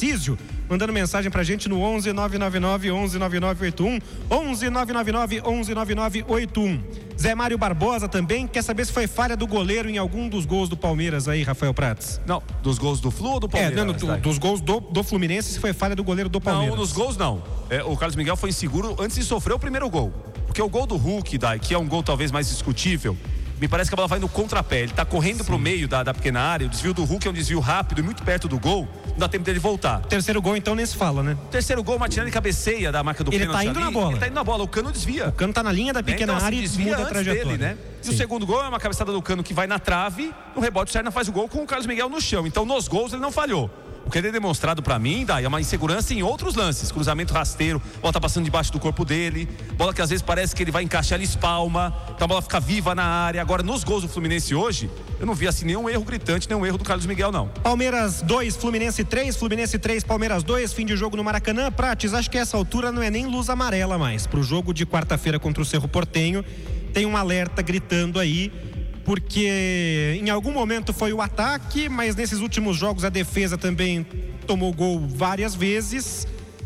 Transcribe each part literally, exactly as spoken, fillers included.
Tarcísio, mandando mensagem pra gente no onze nove nove nove onze nove nove oito um, onze nove nove nove onze nove nove oito um. Zé Mário Barbosa também quer saber se foi falha do goleiro em algum dos gols do Palmeiras aí, Rafael Prats. Não, dos gols do Flu ou do Palmeiras? É, não, do, dos gols do, do Fluminense, se foi falha do goleiro do Palmeiras. Não, nos gols não. É, o Carlos Miguel foi inseguro antes de sofrer o primeiro gol. Porque o gol do Hulk, Dai, que é um gol talvez mais discutível, me parece que a bola vai no contrapé. Ele tá correndo Sim. pro meio da, da pequena área. O desvio do Hulk é um desvio rápido e muito perto do gol. Não dá tempo dele voltar. Terceiro gol, então, nem se fala, né? Terceiro gol, o Martinelli cabeceia da marca do ele pênalti. Ele tá indo ali. na bola. Ele tá indo na bola. O Cano desvia. O Cano tá na linha da pequena né? então, área assim, e muda a trajetória. Dele, né? E Sim. o segundo gol é uma cabeçada do Cano que vai na trave. No rebote, o Serna faz o gol com o Carlos Miguel no chão. Então, nos gols, ele não falhou. O que ele é demonstrado pra mim, Dai, é uma insegurança em outros lances. Cruzamento rasteiro, bola tá passando debaixo do corpo dele, bola que às vezes parece que ele vai encaixar, ele espalma, então a bola fica viva na área. Agora, nos gols do Fluminense hoje, eu não vi assim nenhum erro gritante, nenhum erro do Carlos Miguel, não. Palmeiras dois, Fluminense três, Fluminense três, Palmeiras dois, fim de jogo no Maracanã. Prates, acho que essa altura não é nem luz amarela mais. Pro jogo de quarta-feira contra o Cerro Porteño, tem um alerta gritando aí, porque em algum momento foi o ataque, mas nesses últimos jogos a defesa também tomou gol várias vezes.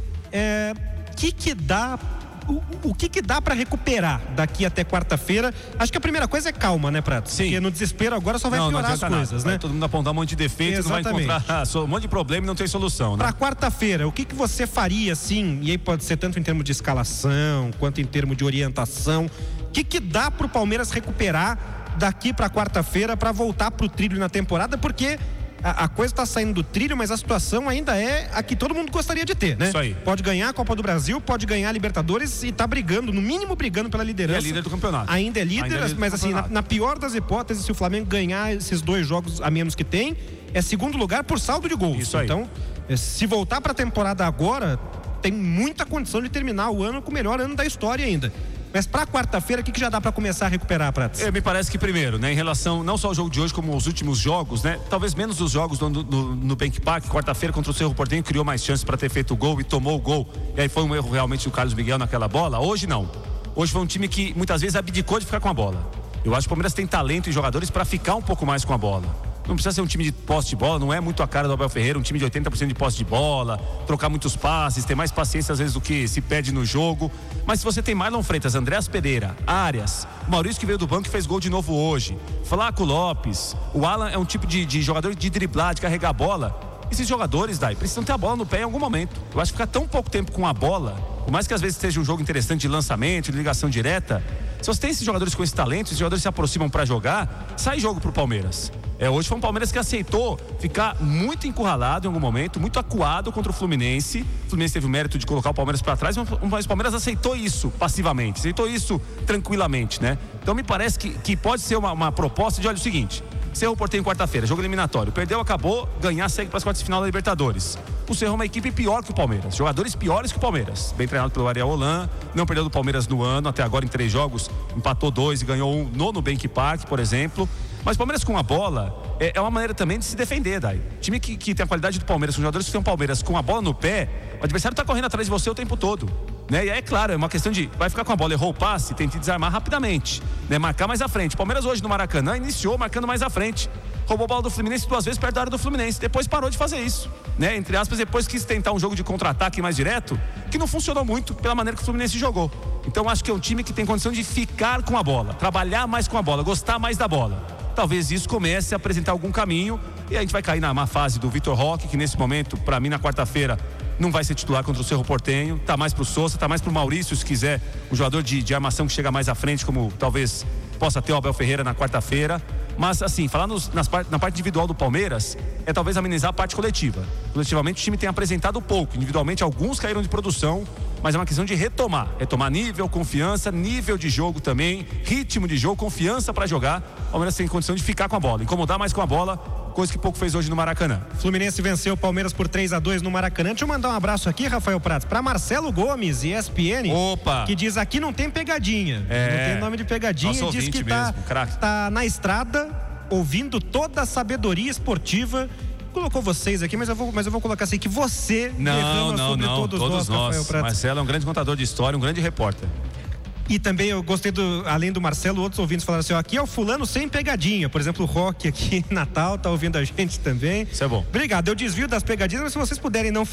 É, que que dá, o, o que que dá para recuperar daqui até quarta-feira? Acho que a primeira coisa é calma, né, Prato? Sim. Porque no desespero agora só vai não, piorar não as coisas, nada. né? Vai todo mundo apontar um monte de defeitos, não vai encontrar um monte de problema e não tem solução, né? Para quarta-feira, o que que você faria, assim, e aí pode ser tanto em termos de escalação, quanto em termos de orientação, o que que dá pro Palmeiras recuperar daqui para quarta-feira para voltar pro trilho na temporada? Porque a, a coisa está saindo do trilho, mas a situação ainda é a que todo mundo gostaria de ter, né? Isso aí. Pode ganhar a Copa do Brasil, pode ganhar a Libertadores e tá brigando, no mínimo brigando pela liderança. E é líder do campeonato. Ainda é líder, ainda é líder mas assim, na, na pior das hipóteses, se o Flamengo ganhar esses dois jogos a menos que tem, é segundo lugar por saldo de gols. Isso aí. Então, se voltar para a temporada agora, tem muita condição de terminar o ano com o melhor ano da história ainda. Mas para quarta-feira, o que, que já dá para começar a recuperar, Pratos? É, me parece que primeiro, né, em relação não só ao jogo de hoje, como os últimos jogos, né, talvez menos os jogos no, no, no Bank Park, quarta-feira contra o Cerro Porteño, criou mais chances para ter feito o gol e tomou o gol. E aí foi um erro realmente do Carlos Miguel naquela bola. Hoje não. Hoje foi um time que muitas vezes abdicou de ficar com a bola. Eu acho que o Palmeiras tem talento e jogadores para ficar um pouco mais com a bola. Não precisa ser um time de posse de bola, não é muito a cara do Abel Ferreira, um time de oitenta por cento de posse de bola, trocar muitos passes, ter mais paciência às vezes do que se pede no jogo. Mas se você tem Marlon Freitas, Andréas Pereira, Arias, o Maurício que veio do banco e fez gol de novo hoje, Flaco Lopes, o Alan é um tipo de, de jogador de driblar, de carregar a bola. Esses jogadores, Dai, precisam ter a bola no pé em algum momento. Eu acho que ficar tão pouco tempo com a bola, por mais que às vezes seja um jogo interessante de lançamento, de ligação direta, se você tem esses jogadores com esse talento, esses jogadores se aproximam para jogar, sai jogo pro Palmeiras. É, hoje foi um Palmeiras que aceitou ficar muito encurralado em algum momento, muito acuado contra o Fluminense. O Fluminense teve o mérito de colocar o Palmeiras para trás, mas o Palmeiras aceitou isso passivamente, aceitou isso tranquilamente, né? Então me parece que, que pode ser uma, uma proposta de, olha, o seguinte: Cerro Porteño quarta-feira, jogo eliminatório, perdeu, acabou, ganhar, segue para as quartas de final da Libertadores. O Cerro é uma equipe pior que o Palmeiras, jogadores piores que o Palmeiras, bem treinado pelo Ariel Holan, não perdeu do Palmeiras no ano, até agora em três jogos, empatou dois e ganhou um no Nubank Park, por exemplo. Mas o Palmeiras com a bola é, é uma maneira também de se defender, Dai. Time que, que tem a qualidade do Palmeiras, com jogadores que tem o Palmeiras com a bola no pé, o adversário tá correndo atrás de você o tempo todo, né? E aí, é claro, é uma questão de, vai ficar com a bola, errou o passe, tem que desarmar rapidamente, né? Marcar mais à frente. O Palmeiras hoje no Maracanã iniciou marcando mais à frente, roubou a bola do Fluminense duas vezes perto da área do Fluminense, depois parou de fazer isso, né? Entre aspas, depois quis tentar um jogo de contra-ataque mais direto, que não funcionou muito pela maneira que o Fluminense jogou. Então acho que é um time que tem condição de ficar com a bola, trabalhar mais com a bola, gostar mais da bola. Talvez isso comece a apresentar algum caminho e a gente vai cair na má fase do Vitor Roque, que nesse momento, para mim, na quarta-feira, não vai ser titular contra o Cerro Porteño, tá mais pro Sousa, tá mais pro Maurício, se quiser, um jogador de, de armação que chega mais à frente, como talvez possa ter o Abel Ferreira na quarta-feira. Mas assim, falar nos, nas, na parte individual do Palmeiras é talvez amenizar a parte coletiva. Coletivamente o time tem apresentado pouco, individualmente alguns caíram de produção, mas é uma questão de retomar, retomar nível, confiança, nível de jogo também, ritmo de jogo, confiança para jogar. O Palmeiras tem condição de ficar com a bola, incomodar mais com a bola, coisa que pouco fez hoje no Maracanã. Fluminense venceu o Palmeiras por três a dois no Maracanã. Deixa eu mandar um abraço aqui, Rafael Prats, para Marcelo Gomes, E S P N. Opa! Que diz: aqui não tem pegadinha. É. Não tem nome de pegadinha. Nosso Diz que ouvinte tá, mesmo, tá na estrada, ouvindo toda a sabedoria esportiva. Colocou vocês aqui, mas eu vou, mas eu vou colocar assim, que você não, não, sobre não, todos, todos nós, nós. Rafael Prats. Marcelo é um grande contador de história, um grande repórter. E também eu gostei do, além do Marcelo, outros ouvintes falaram assim: ó, aqui é o fulano sem pegadinha. Por exemplo, o Roque aqui em Natal tá ouvindo a gente também. Isso é bom. Obrigado, eu desvio das pegadinhas, mas se vocês puderem não